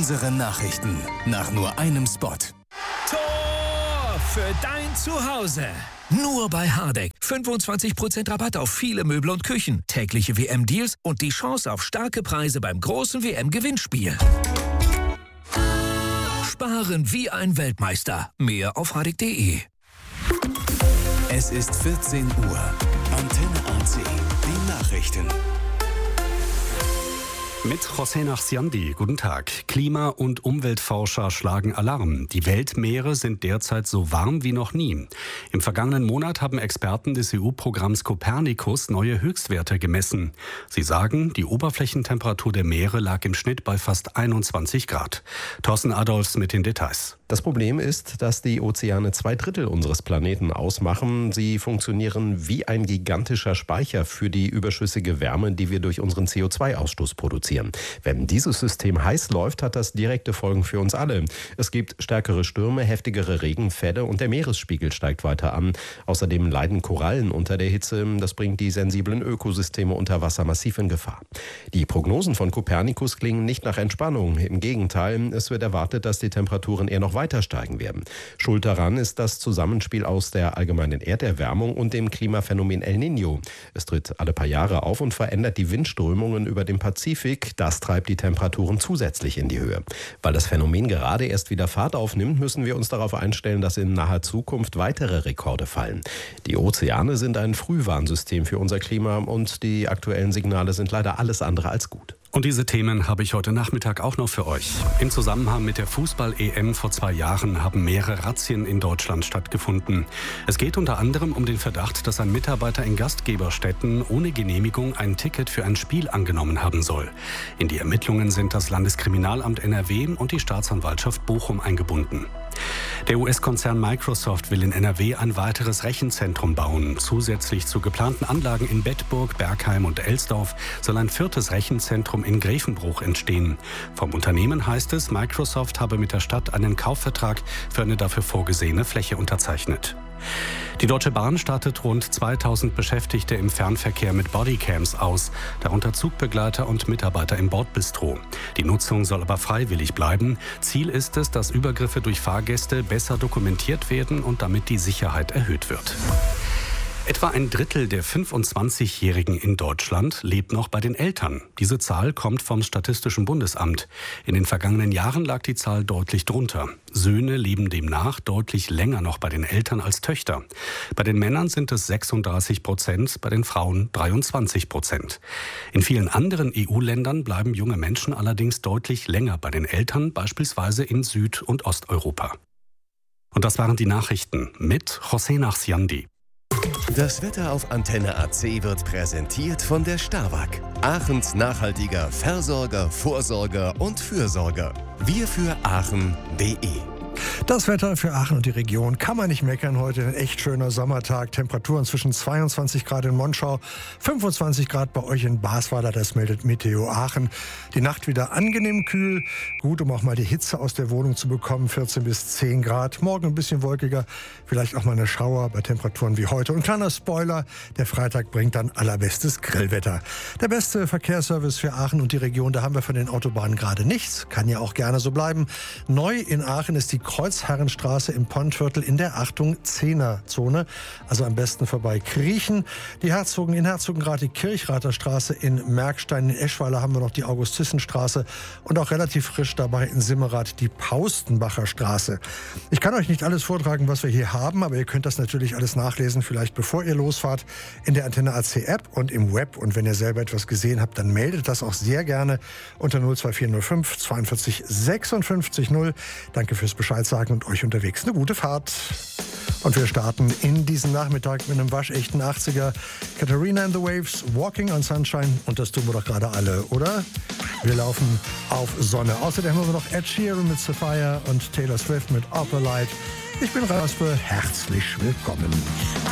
Unsere Nachrichten nach nur einem Spot. Tor für dein Zuhause. Nur bei Hardegg. 25% Rabatt auf viele Möbel und Küchen, tägliche WM-Deals und die Chance auf starke Preise beim großen WM-Gewinnspiel. Sparen wie ein Weltmeister. Mehr auf hardegg.de. Es ist 14 Uhr. Antenne AC. Die Nachrichten. Mit José Nachsiandi. Guten Tag. Klima- und Umweltforscher schlagen Alarm. Die Weltmeere sind derzeit so warm wie noch nie. Im vergangenen Monat haben Experten des EU-Programms Copernicus neue Höchstwerte gemessen. Sie sagen, die Oberflächentemperatur der Meere lag im Schnitt bei fast 21 Grad. Thorsten Adolfs mit den Details. Das Problem ist, dass die Ozeane 2/3 unseres Planeten ausmachen. Sie funktionieren wie ein gigantischer Speicher für die überschüssige Wärme, die wir durch unseren CO2-Ausstoß produzieren. Wenn dieses System heiß läuft, hat das direkte Folgen für uns alle. Es gibt stärkere Stürme, heftigere Regenfälle und der Meeresspiegel steigt weiter an. Außerdem leiden Korallen unter der Hitze. Das bringt die sensiblen Ökosysteme unter Wasser massiv in Gefahr. Die Prognosen von Copernicus klingen nicht nach Entspannung. Im Gegenteil, es wird erwartet, dass die Temperaturen eher noch weiter steigen werden. Schuld daran ist das Zusammenspiel aus der allgemeinen Erderwärmung und dem Klimaphänomen El Niño. Es tritt alle paar Jahre auf und verändert die Windströmungen über dem Pazifik. Das treibt die Temperaturen zusätzlich in die Höhe. Weil das Phänomen gerade erst wieder Fahrt aufnimmt, müssen wir uns darauf einstellen, dass in naher Zukunft weitere Rekorde fallen. Die Ozeane sind ein Frühwarnsystem für unser Klima und die aktuellen Signale sind leider alles andere als gut. Und diese Themen habe ich heute Nachmittag auch noch für euch. Im Zusammenhang mit der Fußball-EM vor 2 Jahren haben mehrere Razzien in Deutschland stattgefunden. Es geht unter anderem um den Verdacht, dass ein Mitarbeiter in Gastgeberstätten ohne Genehmigung ein Ticket für ein Spiel angenommen haben soll. In die Ermittlungen sind das Landeskriminalamt NRW und die Staatsanwaltschaft Bochum eingebunden. Der US-Konzern Microsoft will in NRW ein weiteres Rechenzentrum bauen. Zusätzlich zu geplanten Anlagen in Bedburg, Bergheim und Elsdorf soll ein 4. Rechenzentrum in Grevenbruch entstehen. Vom Unternehmen heißt es, Microsoft habe mit der Stadt einen Kaufvertrag für eine dafür vorgesehene Fläche unterzeichnet. Die Deutsche Bahn startet rund 2000 Beschäftigte im Fernverkehr mit Bodycams aus, darunter Zugbegleiter und Mitarbeiter im Bordbistro. Die Nutzung soll aber freiwillig bleiben. Ziel ist es, dass Übergriffe durch Fahrgäste besser dokumentiert werden und damit die Sicherheit erhöht wird. Etwa ein Drittel der 25-Jährigen in Deutschland lebt noch bei den Eltern. Diese Zahl kommt vom Statistischen Bundesamt. In den vergangenen Jahren lag die Zahl deutlich drunter. Söhne leben demnach deutlich länger noch bei den Eltern als Töchter. Bei den Männern sind es 36%, bei den Frauen 23%. In vielen anderen EU-Ländern bleiben junge Menschen allerdings deutlich länger bei den Eltern, beispielsweise in Süd- und Osteuropa. Und das waren die Nachrichten mit José Nachsiandi. Das Wetter auf Antenne AC wird präsentiert von der Starwag. Aachens nachhaltiger Versorger, Vorsorger und Fürsorger. Wir für Aachen.de. Das Wetter für Aachen und die Region kann man nicht meckern. Heute ein echt schöner Sommertag. Temperaturen zwischen 22 Grad in Monschau, 25 Grad bei euch in Basweiler. Das meldet Meteo Aachen. Die Nacht wieder angenehm kühl. Gut, um auch mal die Hitze aus der Wohnung zu bekommen. 14 bis 10 Grad. Morgen ein bisschen wolkiger. Vielleicht auch mal eine Schauer bei Temperaturen wie heute. Und kleiner Spoiler, der Freitag bringt dann allerbestes Grillwetter. Der beste Verkehrsservice für Aachen und die Region, da haben wir von den Autobahnen gerade nichts. Kann ja auch gerne so bleiben. Neu in Aachen ist die Kreuzherrenstraße im Pontviertel in der, Achtung, 10er-Zone. Also am besten vorbei kriechen. Die Herzogen in Herzogenrath, die Kirchrather Straße in Merkstein. In Eschweiler haben wir noch die August-Thyssen-Straße. Und auch relativ frisch dabei in Simmerath die Paustenbacher Straße. Ich kann euch nicht alles vortragen, was wir hier haben, aber ihr könnt das natürlich alles nachlesen, vielleicht bevor ihr losfahrt, in der Antenne AC App und im Web. Und wenn ihr selber etwas gesehen habt, dann meldet das auch sehr gerne unter 02405 42 56 0. Danke fürs Bescheid sagen und euch unterwegs eine gute Fahrt. Und wir starten in diesen Nachmittag mit einem waschechten 80er. Katharina and the Waves, Walking on Sunshine. Und das tun wir doch gerade alle, oder? Wir laufen auf Sonne. Außerdem haben wir noch Ed Sheeran mit Sapphire und Taylor Swift mit Opera Light. Ich bin Raspe, herzlich willkommen.